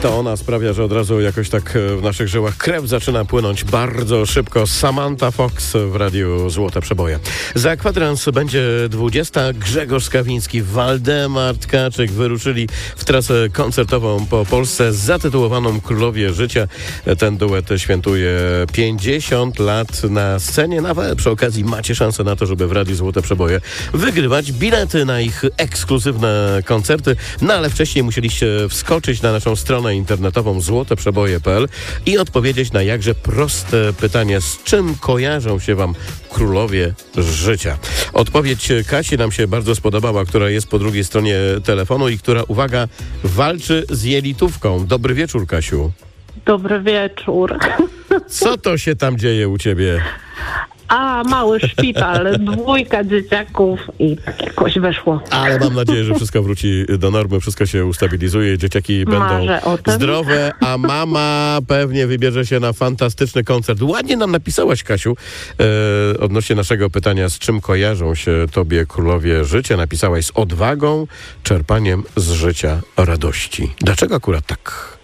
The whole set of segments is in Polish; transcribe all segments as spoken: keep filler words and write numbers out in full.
To ona sprawia, że od razu jakoś tak w naszych żyłach krew zaczyna płynąć bardzo szybko. Samantha Fox w Radiu Złote Przeboje. Za kwadrans będzie dwudziesta. Grzegorz Skawiński, Waldemar Tkaczyk wyruszyli w trasę koncertową po Polsce zatytułowaną Królowie Życia. Ten duet świętuje pięćdziesiąt lat na scenie. Nawet przy okazji macie szansę na to, żeby w Radiu Złote Przeboje wygrywać bilety na ich ekskluzywne koncerty. No ale wcześniej musieliście wskoczyć na naszą stronę internetową złote przeboje kropka p l i odpowiedzieć na jakże proste pytanie, z czym kojarzą się wam królowie życia. Odpowiedź Kasi nam się bardzo spodobała, która jest po drugiej stronie telefonu i która, uwaga, walczy z jelitówką. Dobry wieczór, Kasiu. Dobry wieczór. Co to się tam dzieje u ciebie? A, mały szpital, dwójka dzieciaków i tak jakoś wyszło. Ale mam nadzieję, że wszystko wróci do normy, wszystko się ustabilizuje, dzieciaki Marzę będą o tym. zdrowe, a mama pewnie wybierze się na fantastyczny koncert. Ładnie nam napisałaś, Kasiu, e, odnośnie naszego pytania, z czym kojarzą się tobie królowie życia. Napisałaś: z odwagą, czerpaniem z życia radości. Dlaczego akurat tak?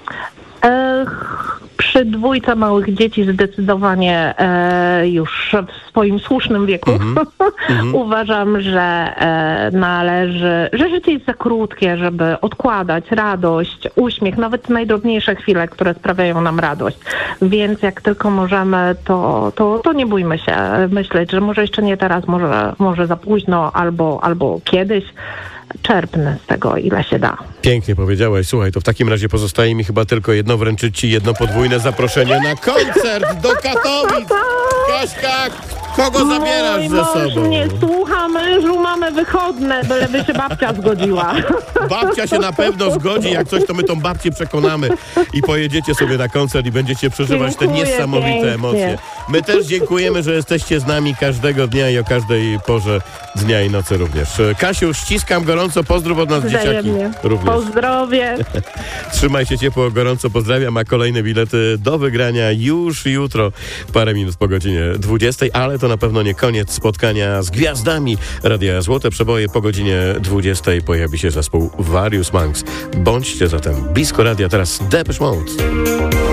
E, przy dwójce małych dzieci zdecydowanie e, już w swoim słusznym wieku Mm-hmm. Mm-hmm. uważam, że e, należy, że życie jest za krótkie, żeby odkładać radość, uśmiech, nawet najdrobniejsze chwile, które sprawiają nam radość. Więc jak tylko możemy, to, to, to nie bójmy się myśleć, że może jeszcze nie teraz, może, może za późno albo, albo kiedyś. Czerpnę z tego, ile się da. Pięknie powiedziałaś. Słuchaj, to w takim razie pozostaje mi chyba tylko jedno, wręczyć ci jedno podwójne zaproszenie na koncert do Katowic. Kaśka, kogo zabierasz Mój ze mąż sobą? mnie słucha, mężu, mamy wychodne, byleby się babcia zgodziła. Babcia się na pewno zgodzi, jak coś, to my tą babcię przekonamy i pojedziecie sobie na koncert i będziecie przeżywać te Dziękuję niesamowite pięknie. emocje. My też dziękujemy, że jesteście z nami każdego dnia i o każdej porze dnia i nocy również. Kasiu, ściskam gorąco, pozdrów od nas dzieciaki. Wzajemnie. Również. Pozdrowie. Trzymaj się ciepło, gorąco pozdrawiam, a kolejne bilety do wygrania już jutro, parę minut po godzinie dwudziestej, ale to na pewno nie koniec spotkania z gwiazdami Radia Złote Przeboje. Po godzinie dwudziestej pojawi się zespół Various Monks. Bądźcie zatem blisko radia, teraz Depeche Mode.